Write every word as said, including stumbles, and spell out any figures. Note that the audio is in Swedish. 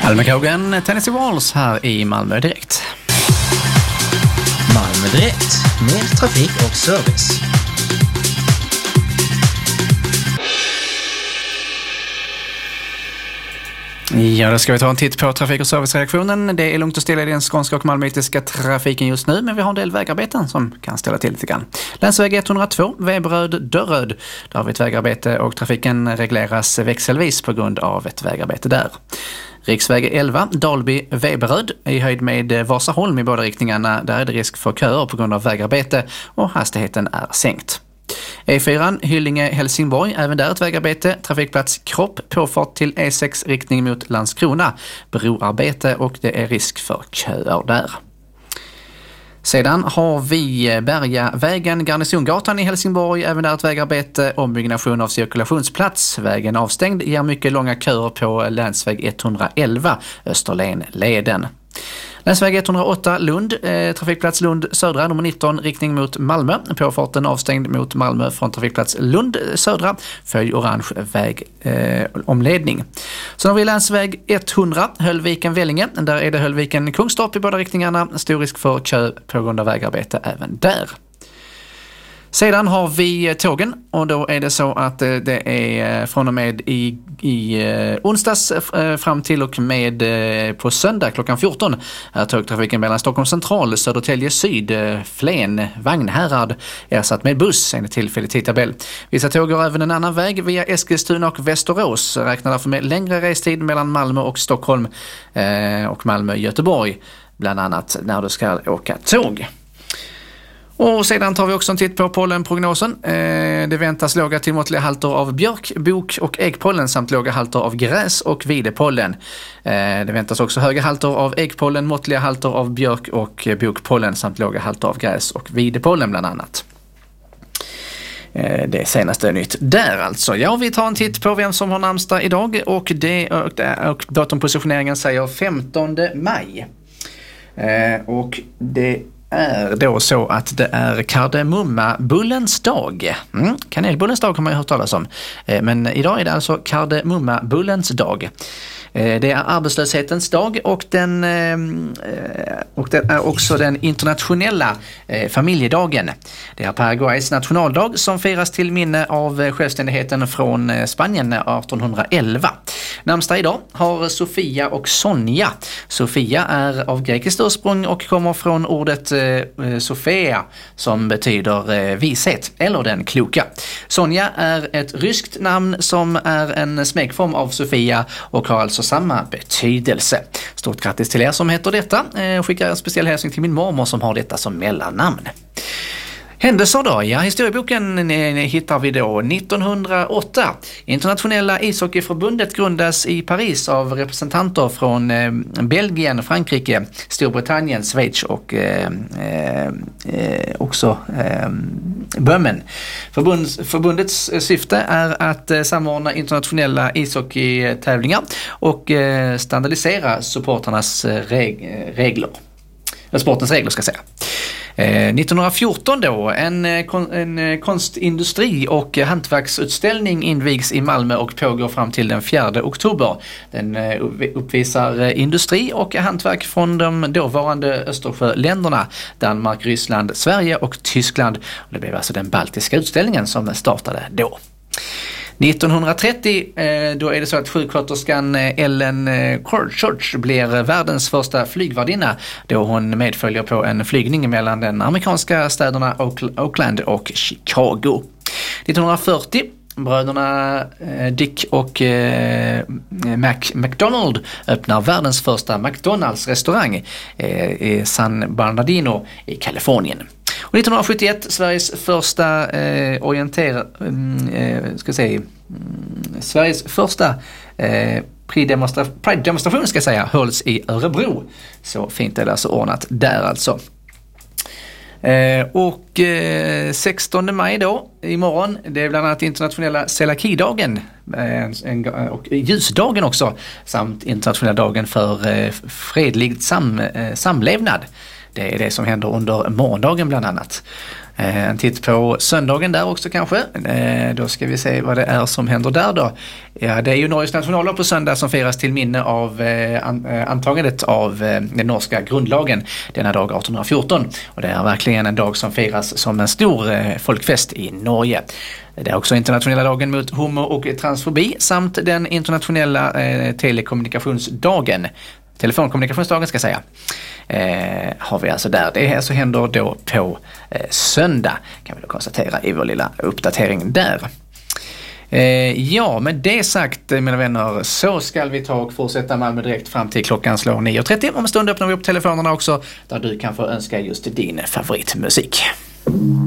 Almekågen, Tennessee Walls här i Malmö Direkt. Malmö Direkt, mer trafik och service. Ja, då ska vi ta en titt på trafik- och serviceredaktionen. Det är lugnt och stilla i den skånska och malmöitiska trafiken just nu, men vi har en del vägarbeten som kan ställa till lite grann. Länsväg etthundratvå, Veberöd-Dörröd. Där har vi ett vägarbete och trafiken regleras växelvis på grund av ett vägarbete där. Riksväg elva, Dalby-Veberöd i höjd med Vasaholm i båda riktningarna. Där är det risk för köer på grund av vägarbete och hastigheten är sänkt. E fyra, Hyllinge-Helsingborg, även där ett vägarbete, trafikplats Kropp, påfart till E sex riktning mot Landskrona, broarbete och det är risk för köer där. Sedan har vi Bergavägen, Garnisongatan i Helsingborg, även där ett vägarbete, ombyggnation av cirkulationsplats, vägen avstängd, ger mycket långa köer på länsväg etthundraelva, Österlenleden. Länsväg etthundraåtta, Lund, eh, trafikplats Lund Södra, nummer nitton, riktning mot Malmö. Påfarten avstängd mot Malmö från trafikplats Lund Södra, följ orange väg eh, omledning. Så har vi länsväg etthundra, Höllviken-Vellinge. Där är det Höllviken-Kungstorp i båda riktningarna. Stor risk för kö på grund av vägarbete även där. Sedan har vi tågen och då är det så att det är från och med i, i onsdags fram till och med på söndag klockan fjorton är tågtrafiken mellan Stockholm central, Södertälje syd, Flen, Vagnhärad ersatt med buss enligt tillfällig tidtabell. Vissa tåg går även en annan väg via Eskilstuna och Västerås, räknar därför med längre restid mellan Malmö och Stockholm och Malmö-Göteborg bland annat när du ska åka tåg. Och sedan tar vi också en titt på pollenprognosen. Eh, det väntas låga till måttliga halter av björk, bok och äggpollen samt låga halter av gräs och videpollen. Eh, det väntas också höga halter av äggpollen, måttliga halter av björk och bokpollen samt låga halter av gräs och videpollen bland annat. Eh, det senaste nytt där alltså. Ja, vi tar en titt på vem som har namnsdag idag och, det, och, och datumpositioneringen säger femtonde maj. Eh, och det är då så att det är kardemummabullens dag. Mm, kanelbullens dag har man ju hört talas om. Eh, men idag är det alltså kardemummabullens dag. Eh, det är arbetslöshetens dag och den, eh, och det är också den internationella eh, familjedagen. Det är Paraguays nationaldag som firas till minne av självständigheten från Spanien artonhundraelva. Namnsdag idag har Sofia och Sonja. Sofia är av grekiskt ursprung och kommer från ordet eh, Sofia som betyder eh, vishet eller den kloka. Sonja är ett ryskt namn som är en smekform av Sofia och har alltså samma betydelse. Stort grattis till er som heter detta. Eh, skickar en speciell hälsning till min mormor som har detta som mellannamn. Händelser då? Ja, historieboken hittar vi då nittonhundraåtta. Internationella ishockeyförbundet grundas i Paris av representanter från eh, Belgien, Frankrike, Storbritannien, Schweiz och eh, eh, också eh, Böhmen. Förbunds, förbundets syfte är att eh, samordna internationella ishockeytävlingar och eh, standardisera supporternas eh, reg- regler. Sportens regler ska jag säga. Eh, nittonhundrafjorton då, en, en konstindustri- och hantverksutställning invigs i Malmö och pågår fram till den fjärde oktober. Den eh, uppvisar industri och hantverk från de dåvarande Östersjöländerna, Danmark, Ryssland, Sverige och Tyskland. Och det blev alltså den baltiska utställningen som startade då. nittonhundratrettio då är det så att sjuksköterskan Ellen Church blir världens första flygvärdinna då hon medföljer på en flygning mellan den amerikanska städerna Oakland och Chicago. nittonhundrafyrtio bröderna Dick och Mac McDonald öppnar världens första McDonalds-restaurang i San Bernardino i Kalifornien. Och nittonhundrasjuttioett Sveriges första eh, orienter eh, ska säga mm, Sveriges första eh, Pride-demonstration ska jag säga hölls i Örebro. Så fint är det alltså ordnat där alltså. Eh, och eh, sextonde maj då, imorgon, det är bland annat internationella Selaki-dagen eh, och ljusdagen också, samt internationella dagen för eh, fredlig sam, eh, samlevnad. Det är det som händer under morgondagen bland annat. En titt på söndagen där också kanske. Då ska vi se vad det är som händer där då. Ja, det är ju Norges nationaldag på söndag som firas till minne av antagandet av den norska grundlagen denna dag arton fjorton. Och det är verkligen en dag som firas som en stor folkfest i Norge. Det är också internationella dagen mot homo- och transfobi samt den internationella eh, telekommunikationsdagen. Telefonkommunikationsdagen ska jag säga. Eh, har vi alltså där. Det alltså händer då på eh, söndag kan vi då konstatera i vår lilla uppdatering där. Eh, ja, med det sagt mina vänner så ska vi ta och fortsätta Malmö direkt fram till klockan slår nio och trettio. Om en stund öppnar vi upp telefonerna också där du kan få önska just din favoritmusik.